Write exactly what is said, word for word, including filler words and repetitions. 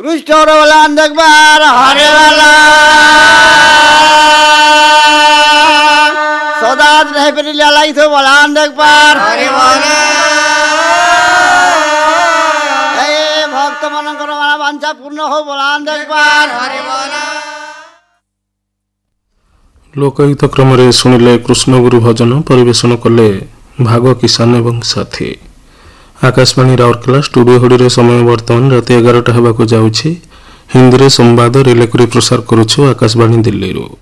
कृष्ण बोला देख बार हरे वाला सदा नहीं पेरी लाई तो बोला देख बार हरे वाला ए भक्त मनकर माना वांछा पूर्ण हो बोला देख बार हरे वाला। लोकगीत क्रम रे सुनिले कृष्णगुरु भजन परिवेशन कले भाग किसान एवं साथी। आकाशवाणी राउरकेला स्टूडियो होड़ी समय बर्तमान राति एगारटा होगा जाऊँगी। हिंदी रे संवाद रिले प्रसार करुछु आकाशवाणी दिल्ली रू।